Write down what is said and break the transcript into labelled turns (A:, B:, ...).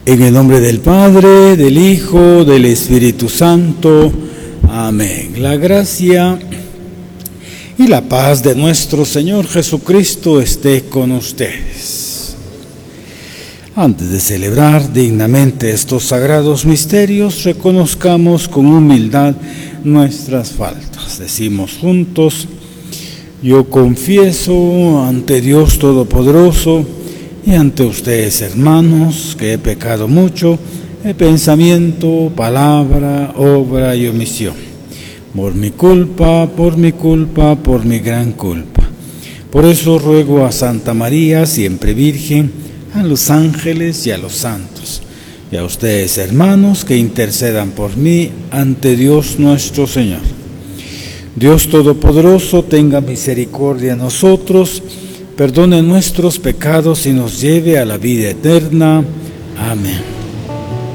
A: En el nombre del Padre, del Hijo, del Espíritu Santo. Amén. La gracia y la paz de nuestro Señor Jesucristo esté con ustedes. Antes de celebrar dignamente estos sagrados misterios, reconozcamos con humildad nuestras faltas. Decimos juntos: yo confieso ante Dios Todopoderoso y ante ustedes, hermanos, que he pecado mucho de pensamiento, palabra, obra y omisión. Por mi culpa, por mi gran culpa. Por eso ruego a Santa María, siempre Virgen, a los ángeles y a los santos, y a ustedes, hermanos, que intercedan por mí ante Dios nuestro Señor. Dios Todopoderoso, tenga misericordia de nosotros, perdone nuestros pecados y nos lleve a la vida eterna. Amén.